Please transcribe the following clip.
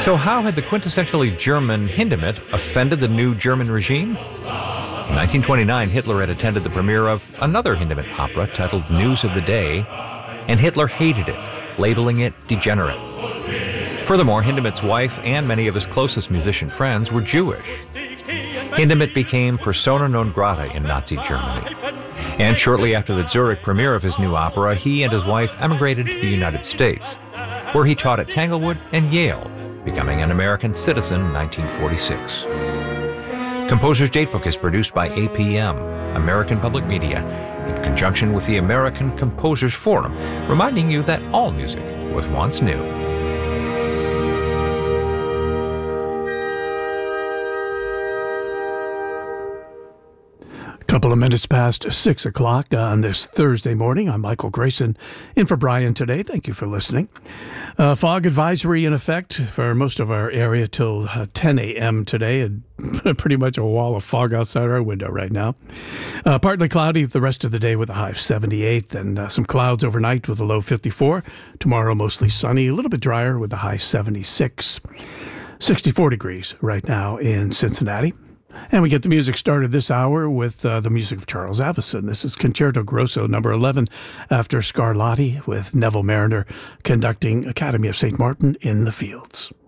So how had the quintessentially German Hindemith offended the new German regime? In 1929, Hitler had attended the premiere of another Hindemith opera titled News of the Day, and Hitler hated it, labeling it degenerate. Furthermore, Hindemith's wife and many of his closest musician friends were Jewish. Hindemith became persona non grata in Nazi Germany. And shortly after the Zurich premiere of his new opera, he and his wife emigrated to the United States, where he taught at Tanglewood and Yale, becoming an American citizen in 1946. Composer's Datebook is produced by APM, American Public Media, in conjunction with the American Composers Forum, reminding you that all music was once new. Couple of minutes past 6 o'clock on this Thursday morning. I'm Michael Grayson, in for Brian today. Thank you for listening. Fog advisory in effect for most of our area till 10 a.m. today, and pretty much a wall of fog outside our window right now. Partly cloudy the rest of the day with a high of 78, and some clouds overnight with a low 54. Tomorrow mostly sunny, a little bit drier with a high 76. 64 degrees right now in Cincinnati. And we get the music started this hour with the music of Charles Avison. This is Concerto Grosso number 11 after Scarlatti with Neville Marriner conducting Academy of St. Martin in the Fields.